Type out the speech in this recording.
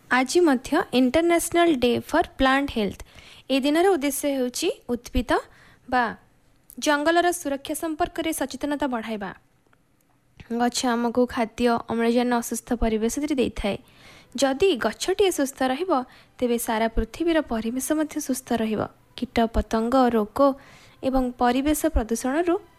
आज मध्य international day for plant health. ए दिन उद्देश्य होची उद्भिद बा जंगलर सुरक्षा संपर्क में सचेतनता बढ़ाइबा। गछ आमको खाद्य अम्लजान असुस्थ परिवेश दे थाए। जदि गछटी सुस्थ रहिबो तेबे सारा पृथ्वीर परिवेश मध्य सुस्थ रहिबो। कीट पतंग रोग एवं परिवेश प्रदूषण